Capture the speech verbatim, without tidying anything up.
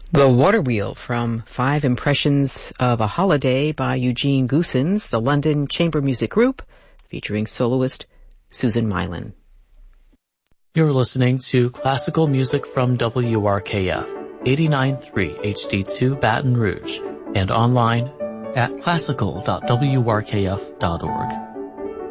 The Water Wheel from Five Impressions of a Holiday by Eugene Goossens, the London Chamber Music Group, featuring soloist Susan Mylan. You're listening to classical music from W R K F, eighty-nine point three H D two Baton Rouge, and online at classical dot w r k f dot org.